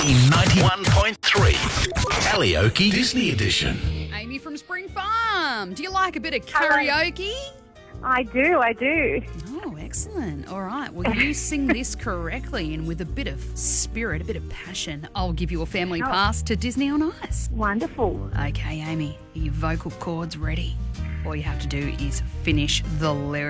91.3 Karaoke Disney Edition. Amy from Spring Farm. Do you like a bit of karaoke? I do. Oh, excellent. All right. Well, you sing this correctly and with a bit of spirit, a bit of passion, I'll give you a family pass to Disney on Ice. Wonderful. Okay, Amy, are your vocal cords ready? All you have to do is finish the lyrics.